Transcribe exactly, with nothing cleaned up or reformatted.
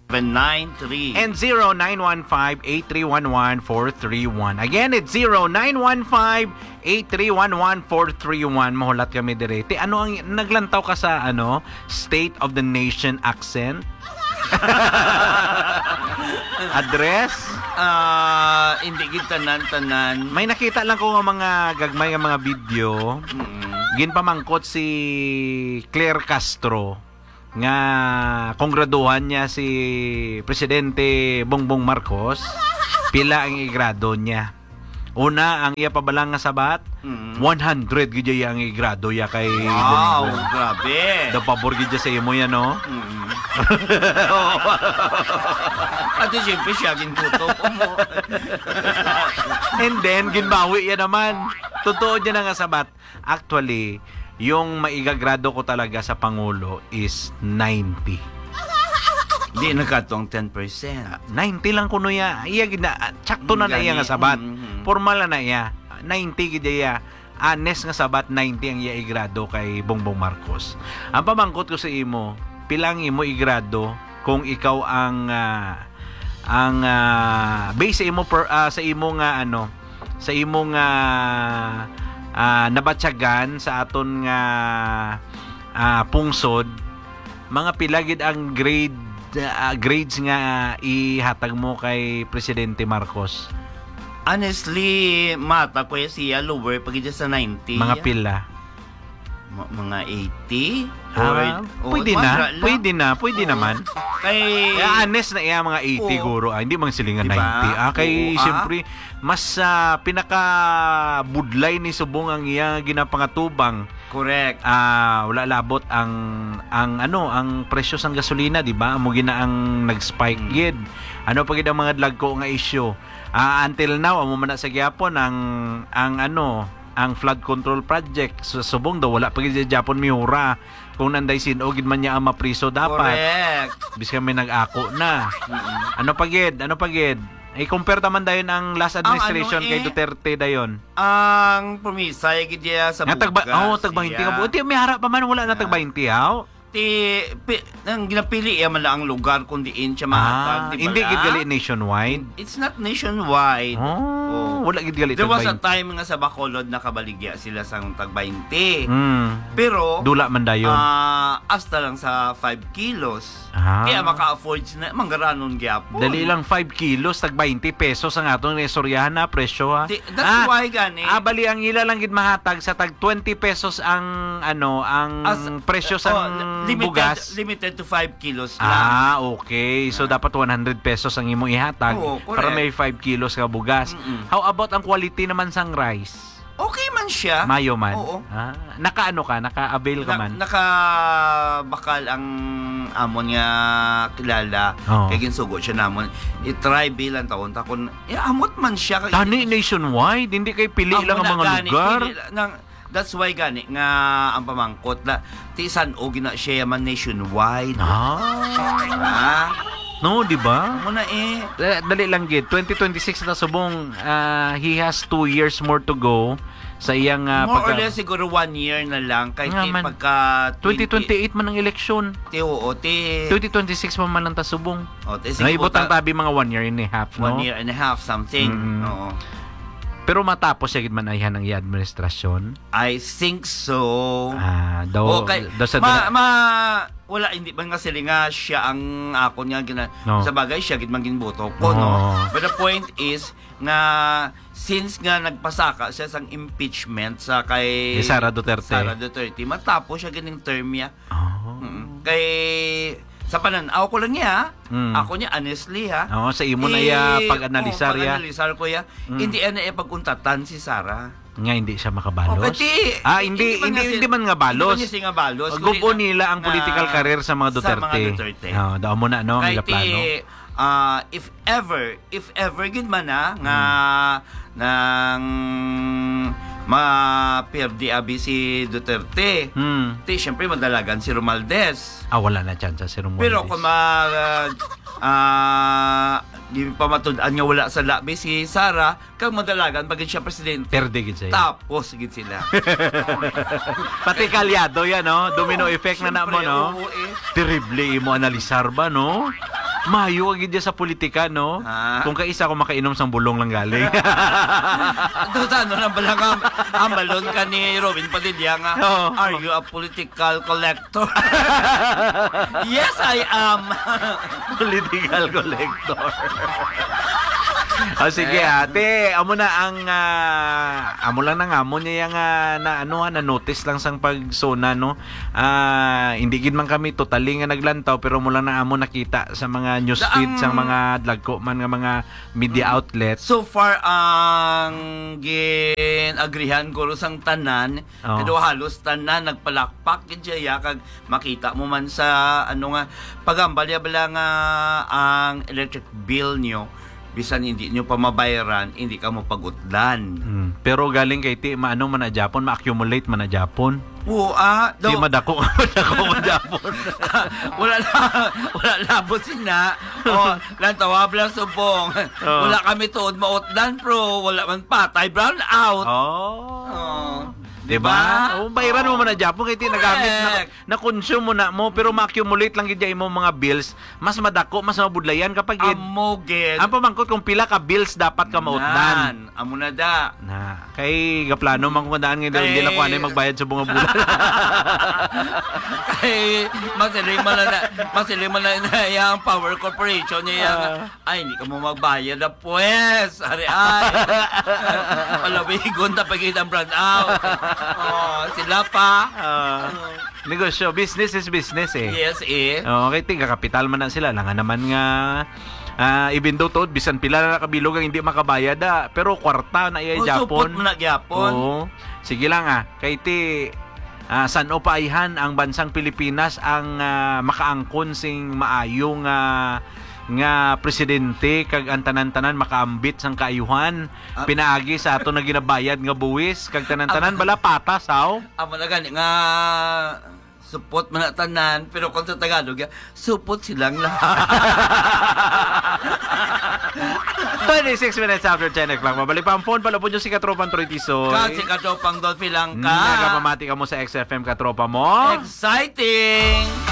nine three. And zero nine one five, eight three one one, four three one. Again, it's zero nine one five, eight three one one, four three one. Mahulat kami direte. Ano ang naglantaw ka sa ano State of the Nation accent? Address? Ah, hindi kita tanan-tanan. May nakita lang ko nga mga gagmay nga mga video. Mm. Ginpamangkot si Claire Castro nga kung graduhan niya si Presidente Bongbong Marcos, pila ang igrado niya. Una, ang iya pabalang nga sabat, Mm. one hundred gid iya ang igrado ya kay Wow, Bongbong. grabe. Da pabor gid sa imo yan, no? Mm. At siyempre siya gintuto mo. And then ginbawi yan naman. Totoo niya na nga sabat. Actually, yung maigagrado ko talaga sa Pangulo is ninety. Di nakatong ten percent. ninety lang kuno ya. Iya gina tsakto na na iya nga sabat. Mm-hmm. Formal na iya. ninety gid iya. Honest nga sabat ninety ang iya igrado kay Bongbong Marcos. Ang pamangkot ko sa imo, pilang imo igrado kung ikaw ang uh, ang uh, base sa imo per, uh, sa imo nga ano, sa imo nga uh, nabatyagan sa aton nga uh, pungsod, mga pilagid ang grade uh, grades nga ihatag mo kay Presidente Marcos. Honestly, mata ko siya lower pag sa ninety. Mga pila. M- mga eighty? Ah, Or- pwede or na, lang. pwede na, pwede Oo. naman. Kay... Kaya honest na iya mga eighty Oo. guro. Ah, hindi mang silingan Diba? ninety. Ah, kay Oo, ah. siyempre mas uh, pinaka budlay ni subong ang iya ginapangatubang. Correct. Ah, wala labot ang ang ano, ang presyo sang gasolina, di ba? Amo gina ang nag-spike Mm. gid. Ano pa gid ang mga dlagko nga issue. Ah, until now amo man na sa gyapon ang ang ano, ang flood control project sa subong daw wala pa gid sa Japon miura. Kung nanday sinogid man niya ang mapriso dapat. Correct. Bis kami nag-ako na. Mm-mm. Ano pa gid? Ano pa gid? Eh compare naman dayon ang last administration ano, kay eh, Duterte dayon. Ang promisa ay gidya sa Nga tagba, bugas. oh, tagba hindi ka buti may harap pa man wala na Yeah. tagba hindi haw. Ti pi, ang ginapili iya man lang ang lugar kung diin siya Ah, mahatag, di ba? hindi gid la? gali nationwide. It's not nationwide. Oh, wala gid gali There was tagba. a time nga sa Bacolod nakabaligya sila sa tag twenty. Hmm. Pero Dula man dayon. ah hasta lang sa five kilos. Ah. Kaya maka-afford sila manggaranon gyapon. Dali lang five kilos tag twenty pesos ang atong resoryahan na presyo ha. Di- That's why gani. Ah, bali ang ila lang gid mahatag sa tag twenty pesos ang ano, ang As- presyo sa oh, limited, bugas. limited to five kilos lang. Ah, okay. So, dapat one hundred pesos ang imong ihatag Oo, correct. para may five kilos ka bugas. Mm-mm. How about ang quality naman sang rice? Okay man siya. Mayo man? Oo. Ah, naka-ano ka? Naka-avail ka Na, man? nakabakal ang amon nga kilala. Oo. Kaya ginsugo siya namon. I-try bilang taon takon. Eh, amot man siya. Kay- Tani nationwide? Hindi kay pili Amo lang ang na mga gani, lugar? pili lang- nang, that's why gani nga ang pamangkot na ti San O gina siya man nationwide. Ah. Ah, No, di ba? amo na eh. Eh, Dali lang gid. twenty twenty-six na subong, ah, he has two years more to go sa iyang ah, More or pagka- less siguro one year na lang kay Nga ti man. pagka twenty twenty-eight man ang eleksyon. Ti oo, ti twenty twenty-six man man ang tasubong. o, ti Naibot ang ta- tabi mga one year and a half, no? one year and a half something. Mm. Oo. Pero matapos siya gid man ayhan ang iya administrasyon. I think so. Ah, daw Okay. daw sa ma, ma, wala, hindi man nga sila nga siya ang ako niya gina, No. sa bagay siya gid man ginboto ko, Oo. no? But the point is nga since nga nagpasaka siya sang impeachment sa kay Kay Sara Duterte. Sara Duterte, matapos siya gining term niya. Oh. Mm. Kay sa pananaw ko lang niya, Mm. ako niya honestly ha. Oo, sa imo na Eh, ya pag-analisar oh, ya. pag-analisar ko ya. Mm. Hindi ana e pagkuntatan si Sara. Nga hindi siya Oh, makabalos. pati, ah, hindi man hindi, nga hindi si- man nga balos. Hindi man niya siya nga balos. Gubo Kundi nila ang na- political career sa mga Duterte. Sa mga Duterte. Oh, daw mo na no, ang Kahit ila plano. eh, ah, if ever, if ever gid man na nga Hmm. nang ma-perdi abi si Duterte. Hmm. Ti syempre madalagan si Romualdez. Ah, wala na chance si Romualdez. Pero kung ma ah di pa matud-an nga wala sa labi si Sara, kag madalagan pag siya presidente. perde gid siya. Tapos gid sila. Pati kalyado yan, no? Domino effect na na mo, Siyempre, no? oo, eh. Terrible mo analisar ba, no? Mayo agad sa politika, no? Ha? Kung kaisa ako makainom sang bulong lang galing. Ito sa ano na pala nga, amalon ka ni Robin Padilla nga, Oo. are you a political collector? Yes, I am. Political collector. O sige ate, amo na ang ah, amo lang nang amo niya yung ah, na ano na notice lang sang pagsona no. Ah, hindi gid man kami totally nga naglantaw pero mo lang na amo nakita sa mga news Daang- feed sang mga dagko man nga mga media outlets. So far, ang gin-agrihan ko sang tanan, Oo. pero halos tanan, nagpalakpak din siya, kag makita mo man sa, ano nga, pagambalya-bala nga ang electric bill nyo, bisan hindi nyo pa mabayaran, hindi ka mo pagutlan. Hmm. Pero galing kay ti maano man na Japon, ma-accumulate man na Japon. Oo, ah, Di daw, madako madako man Japon. wala na, wala labot sina. O, lang tawab lang subong. Oo. Wala kami tuod mautlan, pro, wala man patay, brown out. Oh. Oh. Diba? O, bayaran mo man na Japon kay ti nagamit na, Correct. na consume mo na mo pero ma-accumulate lang gid mo mga bills, mas madako, mas mabudlayan kapag gid. Amoged. Ang pamangkot kung pila ka bills dapat ka mautdan. Amo na da. Na kay gaplano man kung daan ngayon Kay- hindi lang kuanay magbayad sa bunga bulan. Kay masiling man na masiling man na yung Power Corporation niya yung, Ah. ay hindi ka mo magbayad na pues. Ari ay. Palawigon na pagkita ang brand out. Oh, sila pa. Ah, negosyo, business is business eh. Yes eh. Okay, tiga kapital man na sila. Lang naman nga ah even though to bisan pila na nakabilog ang hindi makabayad ah, pero kwarta na iya Oh, supot Japon. mo na gyapon. Oo. Sige lang ah. Kay ti ah, san opaihan ang bansang Pilipinas ang ah, makaangkon sing maayong ah, nga presidente kag ang tanan-tanan makaambit sang kaayuhan Ah. pinaagi sa ato na ginabayad nga buwis kag tanan-tanan bala patas aw. Amo na gani nga supot man na tanan, pero kung sa Tagalog, ya, supot silang lahat. twenty-six minutes after ten o'clock. Mabalik pa ang phone. Palapon nyo si Katropang Troy Tisoy. Kasi katopang Dolphy lang Mm, ka. Nagpamati ka mo sa X F M Katropa mo. Exciting!